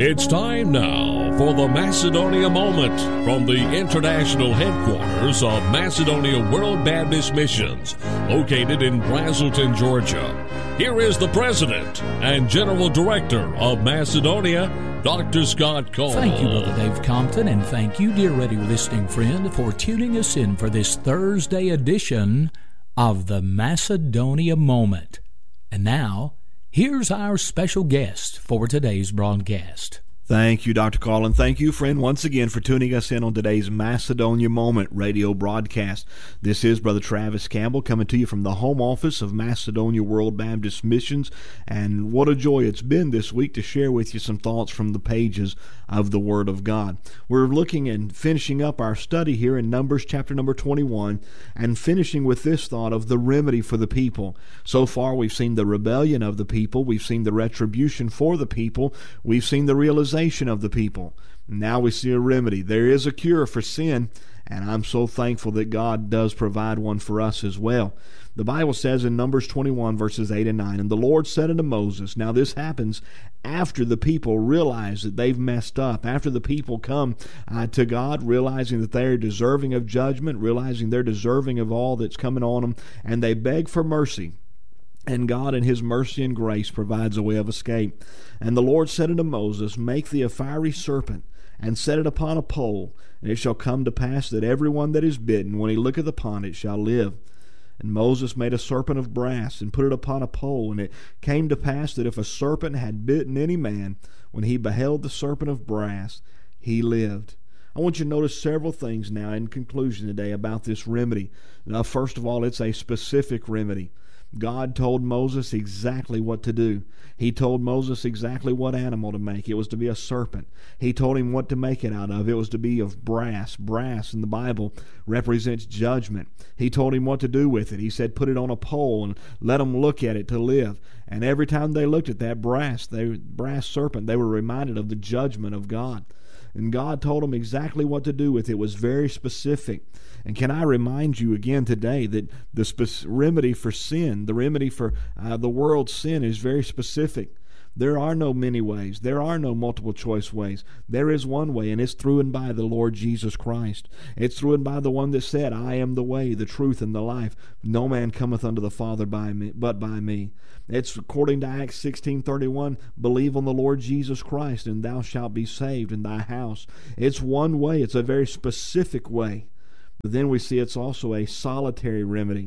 It's time now for the Macedonia Moment from the international headquarters of Macedonia World Baptist Missions, located in Braselton, Georgia. Here is the President and General Director of Macedonia, Dr. Scott Cole. Thank you, Brother Dave Compton, and thank you, dear radio listening friend, for tuning us in for this Thursday edition of the Macedonia Moment. And now, here's our special guest for today's broadcast. Thank you, Dr. Carlin. Thank you, friend, once again for tuning us in on today's Macedonia Moment radio broadcast. This is Brother Travis Campbell coming to you from the home office of Macedonia World Baptist Missions. And what a joy it's been this week to share with you some thoughts from the pages of the Word of God. We're looking and finishing up our study here in Numbers chapter number 21 and finishing with this thought of the remedy for the people. So far, we've seen the rebellion of the people. We've seen the retribution for the people. We've seen the realization of the people. Now we see a remedy. There is a cure for sin, and I'm so thankful that God does provide one for us as well. The Bible says in Numbers 21 verses 8 and 9, "And the Lord said unto Moses," now this happens after the people realize that they've messed up, after the people come to God realizing that they're deserving of judgment, realizing they're deserving of all that's coming on them, and they beg for mercy. And God in His mercy and grace provides a way of escape. "And the Lord said unto Moses, Make thee a fiery serpent, and set it upon a pole, and it shall come to pass that every one that is bitten, when he looketh upon it, shall live. And Moses made a serpent of brass, and put it upon a pole. And it came to pass that if a serpent had bitten any man, when he beheld the serpent of brass, he lived." I want you to notice several things now in conclusion today about this remedy. Now, first of all, it's a specific remedy. God told Moses exactly what to do. He told Moses exactly what animal to make. It was to be a serpent. He told him what to make it out of. It was to be of brass. Brass in the Bible represents judgment. He told him what to do with it. He said, put it on a pole and let them look at it to live. And every time they looked at that brass serpent, they were reminded of the judgment of God. And God told them exactly what to do with it. It was very specific. And can I remind you again today that the remedy for sin, the remedy for the world's sin is very specific. There are no many ways. There are no multiple choice ways. There is one way, and it's through and by the Lord Jesus Christ. It's through and by the one that said, "I am the way, the truth, and the life. No man cometh unto the Father but by me." It's according to Acts 16:31, "Believe on the Lord Jesus Christ, and thou shalt be saved in thy house." It's one way. It's a very specific way. But then we see it's also a solitary remedy.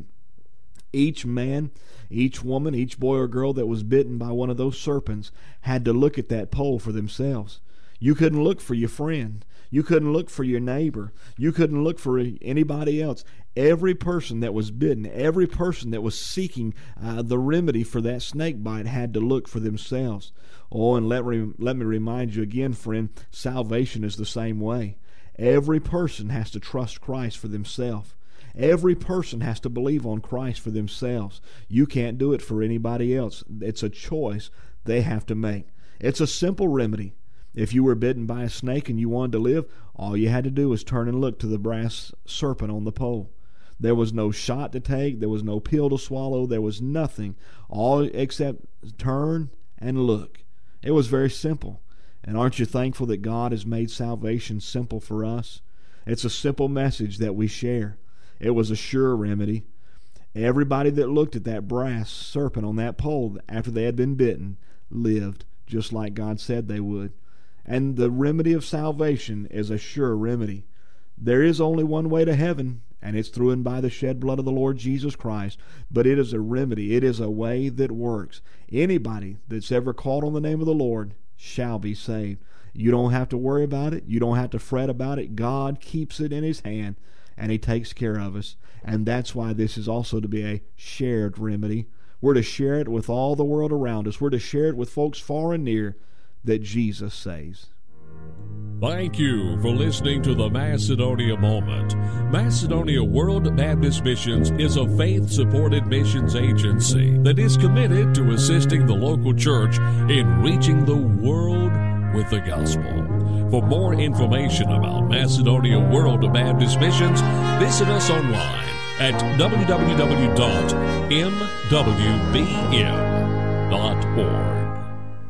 Each man, each woman, each boy or girl that was bitten by one of those serpents had to look at that pole for themselves. You couldn't look for your friend. You couldn't look for your neighbor. You couldn't look for anybody else. Every person that was bitten, every person that was seeking the remedy for that snake bite had to look for themselves. Oh, and let me remind you again, friend, salvation is the same way. Every person has to trust Christ for themselves. Every person has to believe on Christ for themselves. You can't do it for anybody else. It's a choice they have to make. It's a simple remedy. If you were bitten by a snake and you wanted to live, all you had to do was turn and look to the brass serpent on the pole. There was no shot to take. There was no pill to swallow. There was nothing, all except turn and look. It was very simple. And aren't you thankful that God has made salvation simple for us? It's a simple message that we share. It was a sure remedy. Everybody that looked at that brass serpent on that pole after they had been bitten lived just like God said they would. And the remedy of salvation is a sure remedy. There is only one way to heaven, and it's through and by the shed blood of the Lord Jesus Christ. But it is a remedy. It is a way that works. Anybody that's ever called on the name of the Lord shall be saved. You don't have to worry about it. You don't have to fret about it. God keeps it in His hand, and He takes care of us. And that's why this is also to be a shared remedy. We're to share it with all the world around us. We're to share it with folks far and near that Jesus saves. Thank you for listening to the Macedonia Moment. Macedonia World Baptist Missions is a faith-supported missions agency that is committed to assisting the local church in reaching the world with the gospel. For more information about Macedonia World Baptist Missions, visit us online at www.mwbm.org.